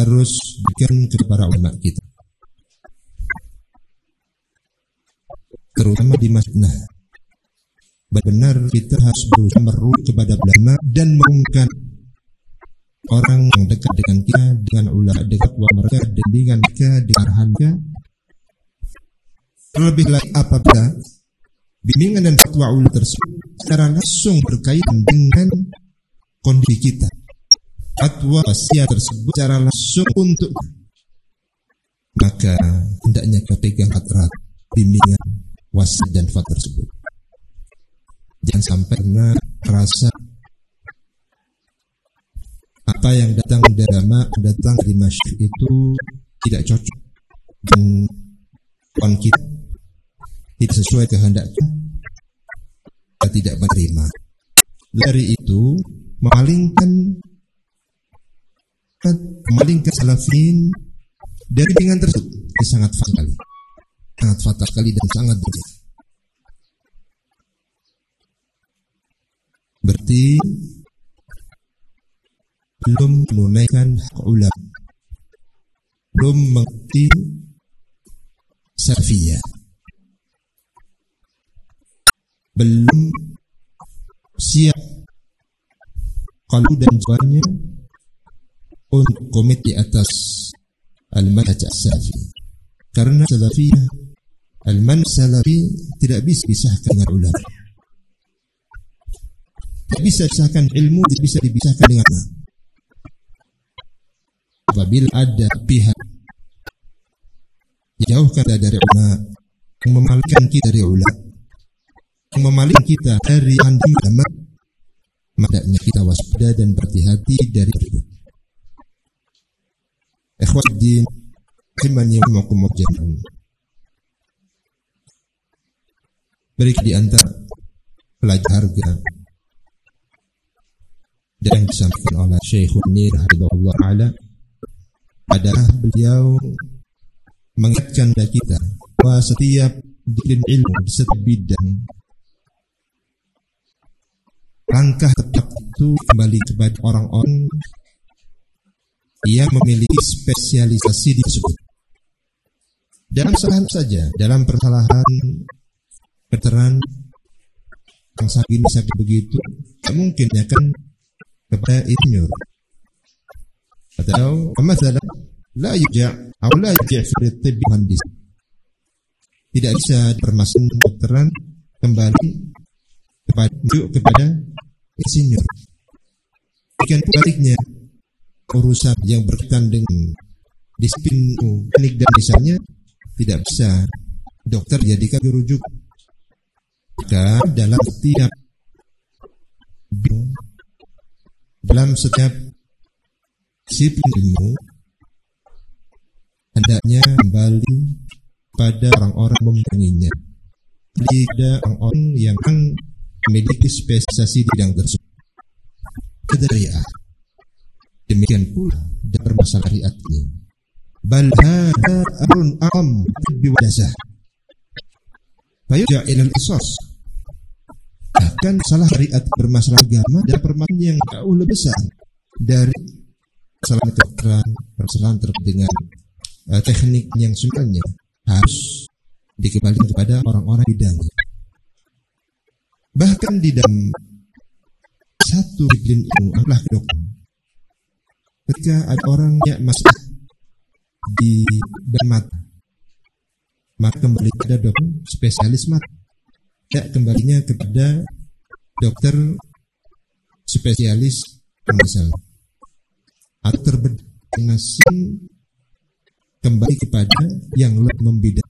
harus berikan kepada para ulama kita, terutama di masjid. Benar kita harus berusaha merujuk kepada ulama dan mengumumkan orang yang dekat dengan kita, dengan ulama dekat mereka, dengan mereka, dengan arahan mereka. Terlebih lagi apabila bimbingan dan fatwa ulama tersebut secara langsung berkaitan dengan kondisi kita, fatwa wasiat tersebut secara langsung untuk, maka hendaknya kita pegang erat bimbingan wasiat dan fatwa tersebut. Jangan sampai karena rasa apa yang datang dari agama, datang dari masyarakat itu tidak cocok dan kawan kita tidak sesuai kehendak kita tidak menerima. Dari itu memalingkan salafin dari bimbingan tersebut sangat fatal sekali dan sangat berbahaya. Berarti belum menunaikan hak ulama, belum mengerti salafiyah, belum siap qalbu dan jiwanya untuk komit di atas al-manhaj as-salafi. Karena salafiyah, al-manhaj salafi tidak bisa dipisahkan dengan ulama. Tidak bisa dipisahkan ilmu, tidak bisa dipisahkan dengan ulama. Apabila ada pihak yang jauhkan kita dari ulama, yang memalingkan kita dari ulama, yang memalingkan kita dari ulama, maka kita waspada dan berhati-hati dari itu. Ikhwatiddin rahimani wa rahimakumullah jami'an. Beri di antara pelajar harga dan yang disampaikan oleh Syekhul Nir hafizahullah ta'ala adalah beliau mengingatkan kepada kita bahwa setiap disiplin ilmu, setiap bidang, langkah tetap itu kembali kepada orang-orang yang memiliki spesialisasi di tersebut. Dalam kesalahan saja, dalam permasalahan veteran yang sakit begitu, tak mungkin ya kan kepada insinyur atau masalah la yujja' atau la yujja' fi tibb muhandis. Tidak bisa permasalahan kedokteran kembali kepada insinyur. Demikian pula sebaliknya, urusan yang berkaitan dengan disiplin klinik dan misalnya tidak bisa dokter jadikan rujuk. Maka dalam setiap disiplin ilmu hendaknya kembali pada orang-orang membimbingnya, pada orang-orang yang memiliki spesialisasi di bidang tersebut. Kedariah. Demikian pula dalam masalah syariat ini. Bal hadza amrun am biwadasah. Fayurja ila al-qisas. Bahkan salah syariat bermasalah agama dan permasalahan yang jauh lebih besar dari masalah kedokteran, permasalahan terkait dengan teknik yang sebenarnya harus dikembalikan kepada orang-orang bidangnya. Bahkan di dalam satu disiplin ilmu adalah kedokteran. Ketika ada orang yang masuk di bidang mata, maka kembali kepada dokter spesialis mata. Tidak kembalinya kepada dokter spesialis misalnya. Atau terbedah masing kembali kepada yang lebih membidangi.